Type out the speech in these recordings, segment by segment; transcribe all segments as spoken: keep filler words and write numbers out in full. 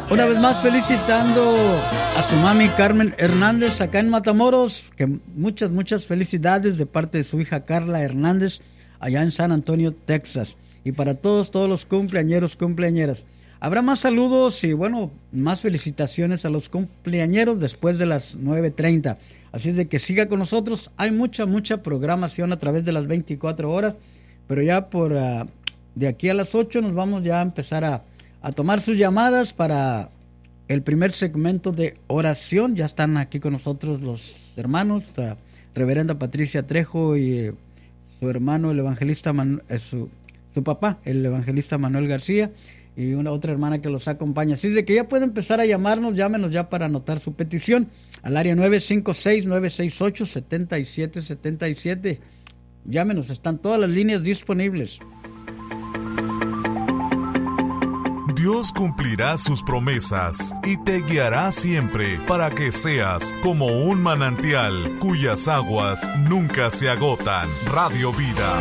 Una vez más felicitando a su mami Carmen Hernández acá en Matamoros, que muchas, muchas felicidades de parte de su hija Carla Hernández allá en San Antonio, Texas. Y para todos, todos los cumpleañeros, cumpleañeras. Habrá más saludos y bueno, más felicitaciones a los cumpleañeros después de las nueve treinta. Así es de que siga con nosotros. Hay mucha, mucha programación a través de las veinticuatro horas, pero ya por uh, de aquí a las ocho nos vamos ya a empezar a a tomar sus llamadas para el primer segmento de oración. Ya están aquí con nosotros los hermanos, la reverenda Patricia Trejo y eh, su hermano, el evangelista, Manu, eh, su, su papá, el evangelista Manuel García, y una otra hermana que los acompaña. Así de que ya puede empezar a llamarnos, llámenos ya para anotar su petición al área nueve cinco seis, nueve seis ocho, siete siete siete siete. Llámenos, están todas las líneas disponibles. Dios cumplirá sus promesas y te guiará siempre para que seas como un manantial cuyas aguas nunca se agotan. Radio Vida.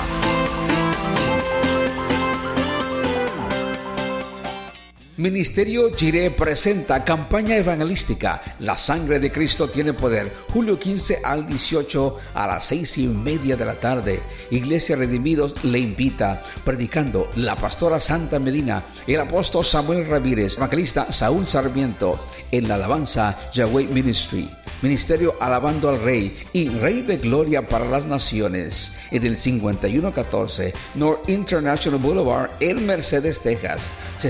Ministerio Jireh presenta campaña evangelística La Sangre de Cristo tiene poder, julio quince al dieciocho a las seis y media de la tarde. Iglesia Redimidos le invita, predicando la pastora Santa Medina, el apóstol Samuel Ramírez, evangelista Saúl Sarmiento, en la alabanza Yahweh Ministry. Ministerio Alabando al Rey y Rey de Gloria para las Naciones, en el cincuenta y uno catorce North International Boulevard en Mercedes, Texas. Se